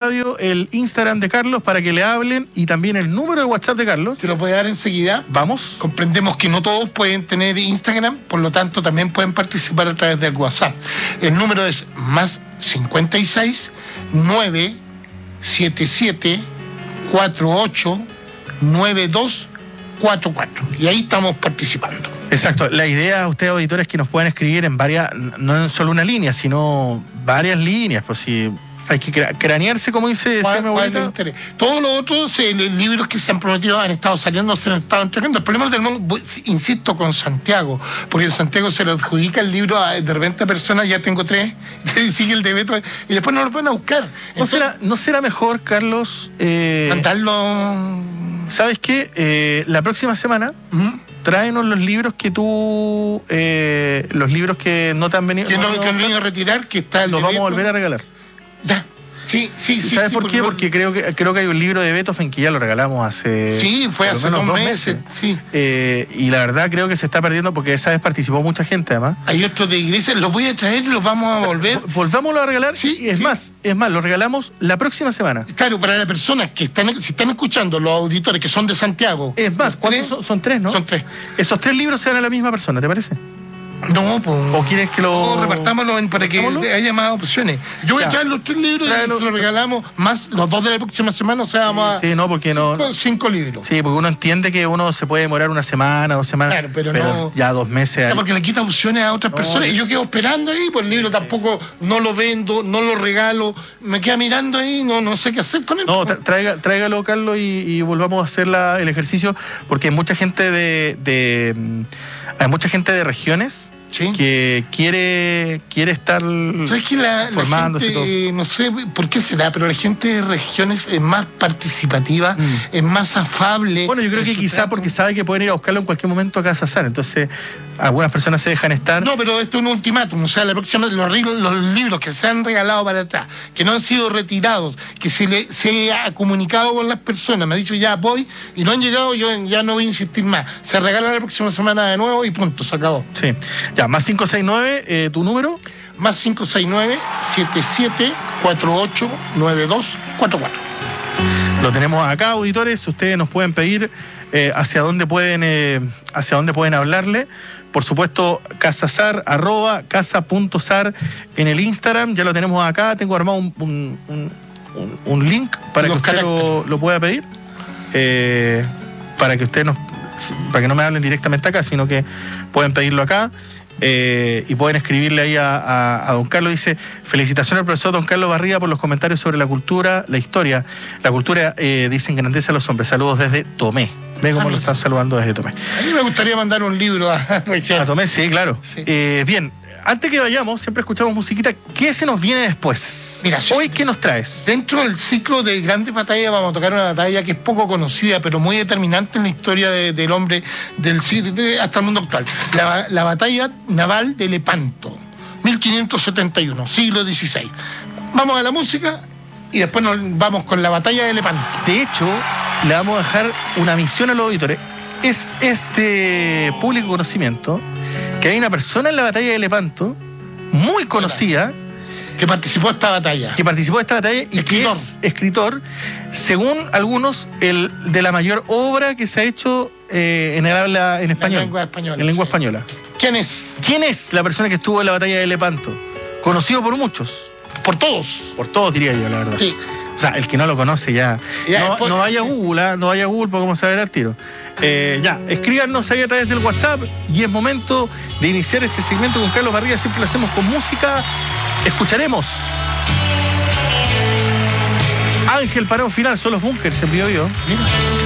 Radio, el Instagram de Carlos para que le hablen y también el número de WhatsApp de Carlos. Te lo voy a dar enseguida. Vamos. Comprendemos que no todos pueden tener Instagram, por lo tanto también pueden participar a través del WhatsApp. El número es más 56 977 48 9244. Y ahí estamos participando. Exacto. La idea, ustedes auditores, es que nos puedan escribir en varias, no en solo una línea, sino varias líneas, pues si hay que cranearse, como dice mi abuelita. Todos los otros libros que se han prometido han estado saliendo, se han estado entregando. El problema del mundo, insisto, con Santiago, porque en Santiago se le adjudica el libro a de repente a personas, ya tengo 3, sigue el de Beto, y después no lo pueden a buscar. Entonces, ¿No será mejor, Carlos, mandarlo? ¿Sabes qué? La próxima semana tráenos los libros que tú, los libros que no te han venido, que no han venido a retirar, que está el los vamos a volver a regalar. Ya. Sí. ¿Sabes por qué? Porque creo que hay un libro de Beethoven que ya lo regalamos hace... Sí, fue hace 2 meses. Sí. Y la verdad creo que se está perdiendo porque esa vez participó mucha gente, además. Hay otros de iglesia, los voy a traer, los vamos a volver. Volvámoslo a regalar. Sí, y es más, lo regalamos la próxima semana. Claro, para las personas que si están escuchando, los auditores que son de Santiago. Es más, ¿cuántos son 3, no? Son 3. Esos 3 libros se dan a la misma persona, ¿te parece? No, pues. ¿O quieres que lo...? No, repartámoslo para que haya más opciones. Yo voy a traer los 3 libros y se los regalamos, más los 2 de la próxima semana, o sea, vamos a... Sí, no, porque 5 libros. Sí, porque uno entiende que uno se puede demorar 1 semana, 2 semanas. Claro, pero no... ya 2 meses... O sea, porque le quita opciones a otras personas y yo quedo esperando ahí, pues el libro tampoco no lo vendo, no lo regalo, me queda mirando ahí, no sé qué hacer con él. No, tráigalo, Carlos, y volvamos a hacer el ejercicio, porque hay mucha gente hay mucha gente de regiones... Sí. Que quiere estar formándose. La gente, no sé por qué será, pero la gente de regiones es más participativa, es más afable. Bueno, yo creo que quizá porque sabe que pueden ir a buscarlo en cualquier momento a Casa Sar, entonces algunas personas se dejan estar. No, pero esto es un ultimátum, o sea, la próxima, los libros que se han regalado para atrás, que no han sido retirados, que se ha comunicado con las personas, me ha dicho ya voy, y no han llegado, yo ya no voy a insistir más. Se regala la próxima semana de nuevo y punto, se acabó. Sí. Ya, más 569, ¿tu número? Más 569-7748-9244. Lo tenemos acá, auditores. Ustedes nos pueden pedir hacia dónde pueden hablarle. Por supuesto, casasar, @casa.sar en el Instagram. Ya lo tenemos acá. Tengo armado un link para que usted lo pueda pedir. Para que no me hablen directamente acá, sino que pueden pedirlo acá. Y pueden escribirle ahí a don Carlos. Dice: felicitaciones al profesor don Carlos Barriga por los comentarios sobre la cultura, la historia. La cultura, dicen, engrandece a los hombres. Saludos desde Tomé. Ve cómo lo están saludando desde Tomé. A mí me gustaría mandar un libro a Tomé, sí, claro. Sí. Bien, antes que vayamos, siempre escuchamos musiquita. ¿Qué se nos viene después? Mira, hoy, ¿qué nos traes? Dentro del ciclo de grandes batallas vamos a tocar una batalla que es poco conocida, pero muy determinante en la historia del hombre hasta el mundo actual. La batalla naval de Lepanto, 1571, siglo XVI. Vamos a la música y después nos vamos con la batalla de Lepanto. De hecho, le vamos a dejar una misión a los auditores. Es este público conocimiento que hay una persona en la batalla de Lepanto, muy conocida, que participó de esta batalla. Y que es escritor, según algunos, el de la mayor obra que se ha hecho en el habla en español. En lengua española. ¿Quién es? ¿Quién es la persona que estuvo en la batalla de Lepanto? Conocido por muchos. Por todos. Por todos, diría yo, la verdad. Sí. O sea, el que no lo conoce no vaya a Google, no vaya a Google porque vamos a ver al tiro. Escríbanos ahí a través del WhatsApp y es momento de iniciar este segmento con Carlos Barriga. Siempre lo hacemos con música. Escucharemos Ángel Parón Final, son los Bunkers en Bio Bio. Mira.